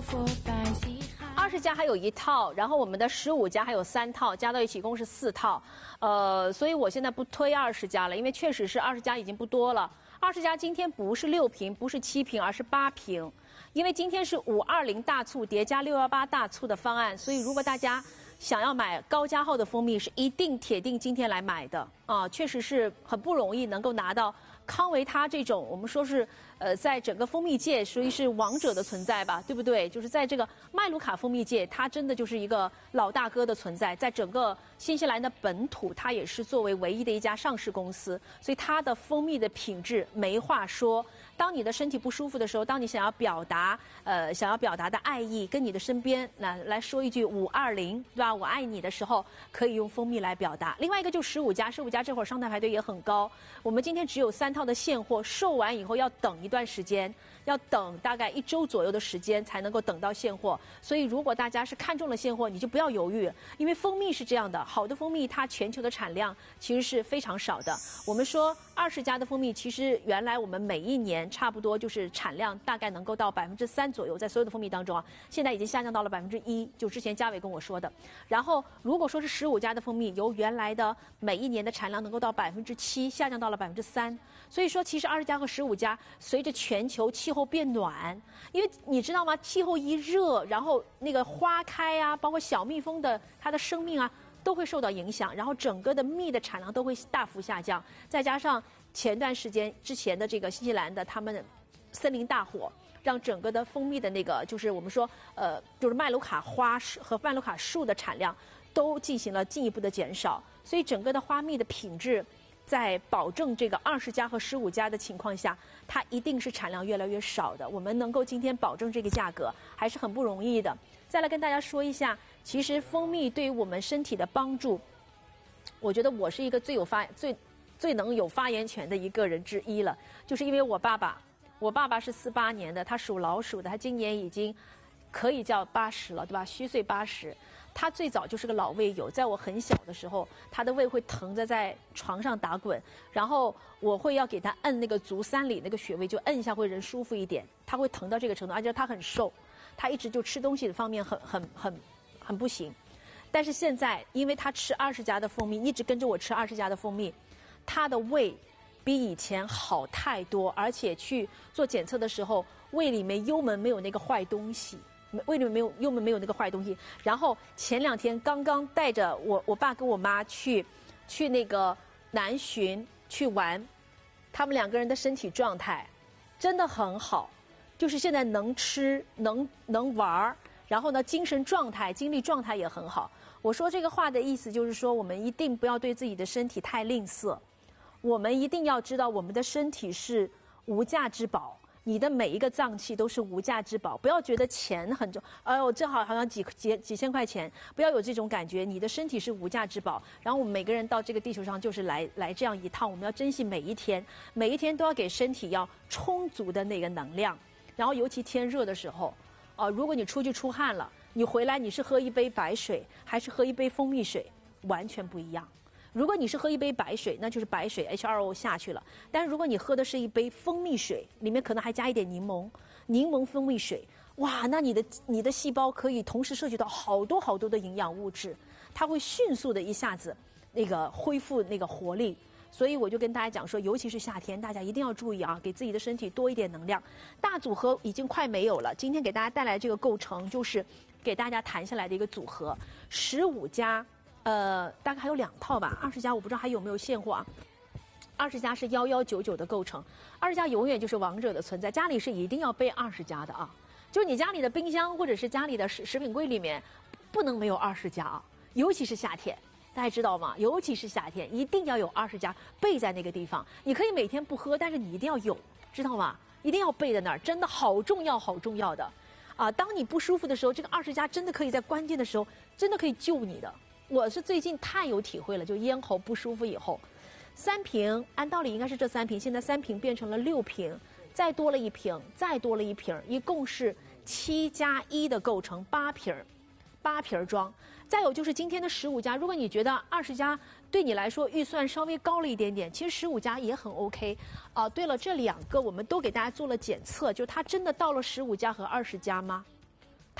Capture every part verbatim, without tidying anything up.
二十加还有一套，然后我们的十五加还有三套，加到一起一共是四套。呃，所以我现在不推二十加了，因为确实是二十加已经不多了。二十加今天不是六瓶，不是七瓶，而是八瓶，因为今天是五二零大促叠加六幺八大促的方案，所以如果大家想要买高加号的蜂蜜，是一定铁定今天来买的啊！确实是很不容易能够拿到康维他这种，我们说是呃，在整个蜂蜜界属于是王者的存在吧，对不对？就是在这个麦卢卡蜂蜜界，它真的就是一个老大哥的存在，在整个新西兰的本土，它也是作为唯一的一家上市公司，所以它的蜂蜜的品质没话说。当你的身体不舒服的时候，当你想要表达呃想要表达的爱意，跟你的身边来来说一句五二零，对吧？我爱你的时候，可以用蜂蜜来表达。另外一个就十五加，十五加这会儿上台排队也很高。我们今天只有三套的现货，售完以后要等一段时间，要等大概一周左右的时间才能够等到现货。所以如果大家是看中了现货，你就不要犹豫，因为蜂蜜是这样的，好的蜂蜜它全球的产量其实是非常少的。我们说二十加的蜂蜜，其实原来我们每一年差不多就是产量大概能够到百分之三左右，在所有的蜂蜜当中啊，现在已经下降到了百分之一，就之前嘉伟跟我说的。然后如果说是十五加的蜂蜜，由原来的每一年的产量能够到百分之七，下降到了百分之三。所以说，其实二十加和十五加随着全球气候变暖，因为你知道吗？气候一热，然后那个花开啊，包括小蜜蜂的它的生命啊，都会受到影响，然后整个的蜜的产量都会大幅下降。再加上前段时间之前的这个新西兰的他们森林大火，让整个的蜂蜜的那个就是我们说呃就是麦卢卡花和麦卢卡树的产量都进行了进一步的减少，所以整个的花蜜的品质在保证这个二十加和十五加的情况下，它一定是产量越来越少的。我们能够今天保证这个价格还是很不容易的。再来跟大家说一下，其实蜂蜜对于我们身体的帮助，我觉得我是一个最有发最最能有发言权的一个人之一了，就是因为我爸爸，我爸爸是四八年的，他属老鼠的，他今年已经可以叫八十了，对吧？虚岁八十。他最早就是个老胃友，在我很小的时候，他的胃会疼着在床上打滚，然后我会要给他摁那个足三里那个穴位，就摁一下会人舒服一点。他会疼到这个程度，而且他很瘦，他一直就吃东西的方面很很很很不行。但是现在，因为他吃二十加的蜂蜜，一直跟着我吃二十加的蜂蜜，他的胃比以前好太多，而且去做检测的时候，胃里面幽门没有那个坏东西。胃里面没有幽门没有那个坏东西，然后前两天刚刚带着我我爸跟我妈去去那个南浔去玩，他们两个人的身体状态真的很好，就是现在能吃能能玩，然后呢精神状态精力状态也很好。我说这个话的意思就是说，我们一定不要对自己的身体太吝啬，我们一定要知道我们的身体是无价之宝。你的每一个脏器都是无价之宝，不要觉得钱很重，哎呦，这好好像几几几千块钱，不要有这种感觉。你的身体是无价之宝，然后我们每个人到这个地球上就是来来这样一趟，我们要珍惜每一天，每一天都要给身体要充足的那个能量。然后尤其天热的时候，啊、呃，如果你出去出汗了，你回来你是喝一杯白水还是喝一杯蜂蜜水，完全不一样。如果你是喝一杯白水，那就是白水 H two O 下去了。但是如果你喝的是一杯蜂蜜水，里面可能还加一点柠檬，柠檬蜂蜜水，哇，那你的你的细胞可以同时摄取到好多好多的营养物质，它会迅速的一下子那个恢复那个活力。所以我就跟大家讲说，尤其是夏天，大家一定要注意啊，给自己的身体多一点能量。大组合已经快没有了，今天给大家带来这个构成，就是给大家谈下来的一个组合，十五加。呃，大概还有两套吧，二十加我不知道还有没有现货啊。二十加是幺幺九九的构成，二十加永远就是王者的存在，家里是一定要备二十加的啊。就是你家里的冰箱或者是家里的食食品柜里面，不能没有二十加啊，尤其是夏天，大家知道吗？尤其是夏天，一定要有二十加备在那个地方。你可以每天不喝，但是你一定要有，知道吗？一定要备在那儿，真的好重要，好重要的啊！当你不舒服的时候，这个二十加真的可以在关键的时候，真的可以救你的。我是最近太有体会了，就咽喉不舒服以后，三瓶按道理应该是这三瓶，现在三瓶变成了六瓶，再多了一瓶，再多了一瓶，一共是七加一的构成，八瓶，八瓶装。再有就是今天的十五加，如果你觉得二十加对你来说预算稍微高了一点点，其实十五加也很 OK 啊、呃。对了，这两个我们都给大家做了检测，就是它真的到了十五加和二十加吗？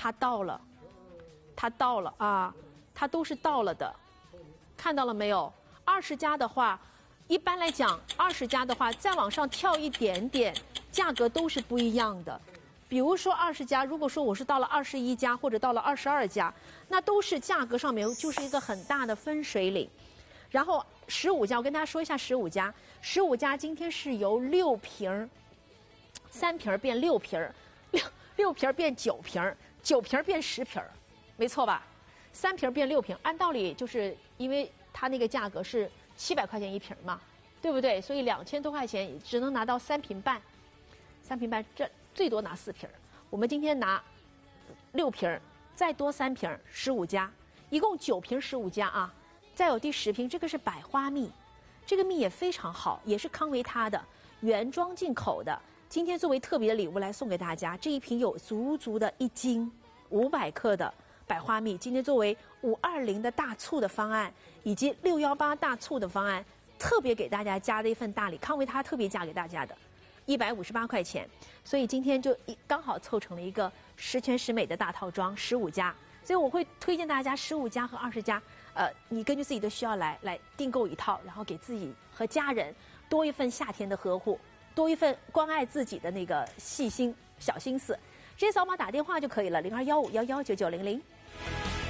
它到了，它到了啊，它都是到了的，看到了没有？二十加的话，一般来讲，二十加的话再往上跳一点点，价格都是不一样的。比如说二十加，如果说我是到了二十一加或者到了二十二加，那都是价格上面就是一个很大的分水岭。然后十五加，我跟大家说一下十五加，十五加今天是由六瓶，三瓶变六瓶，六六瓶变九瓶，九瓶变十瓶，没错吧？三瓶变六瓶，按道理就是因为它那个价格是七百块钱一瓶嘛，对不对？所以两千多块钱只能拿到三瓶半，三瓶半这。最多拿四瓶，我们今天拿六瓶，再多三瓶，十五加，一共九瓶十五加啊。再有第十瓶，这个是百花蜜，这个蜜也非常好，也是康维他的原装进口的。今天作为特别的礼物来送给大家，这一瓶有足足的一斤五百克的百花蜜。今天作为五二零的大促的方案，以及六幺八大促的方案，特别给大家加的一份大礼，康维他特别加给大家的。一百五十八块钱，所以今天就刚好凑成了一个十全十美的大套装，十五加。所以我会推荐大家十五加和二十加，呃，你根据自己的需要来来订购一套，然后给自己和家人多一份夏天的呵护，多一份关爱自己的那个细心小心思。直接扫码打电话就可以了，零二幺五幺幺九九零零。